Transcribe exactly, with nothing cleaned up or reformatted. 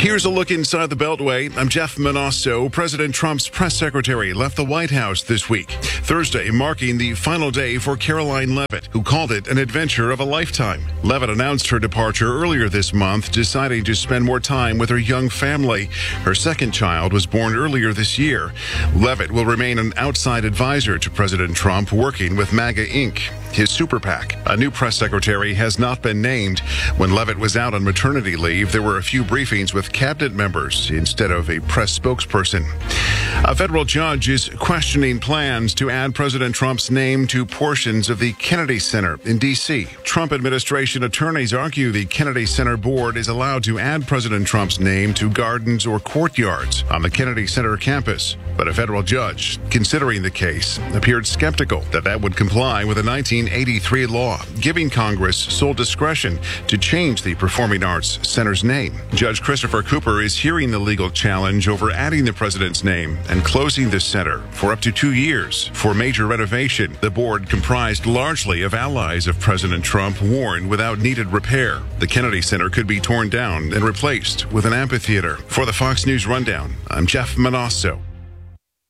Here's a look inside the Beltway. I'm Jeff Manasso. President Trump's press secretary left the White House this week, Thursday marking the final day for Karoline Leavitt, who called it an adventure of a lifetime. Leavitt announced her departure earlier this month, deciding to spend more time with her young family. Her second child was born earlier this year. Leavitt will remain an outside advisor to President Trump, working with MAGA Incorporated, his super PAC. A new press secretary has not been named. When Leavitt was out on maternity leave, there were a few briefings with cabinet members instead of a press spokesperson. A federal judge is questioning plans to add President Trump's name to portions of the Kennedy Center in D C. Trump administration attorneys argue the Kennedy Center board is allowed to add President Trump's name to gardens or courtyards on the Kennedy Center campus. But a federal judge, considering the case, appeared skeptical that that would comply with a nineteen eighty-three law, giving Congress sole discretion to change the Performing Arts Center's name. Judge Christopher Cooper is hearing the legal challenge over adding the president's name and closing the center for up to two years for major renovation. The board, comprised largely of allies of President Trump, warned without needed repair, the Kennedy Center could be torn down and replaced with an amphitheater. For the Fox News Rundown, I'm Jeff Manasso.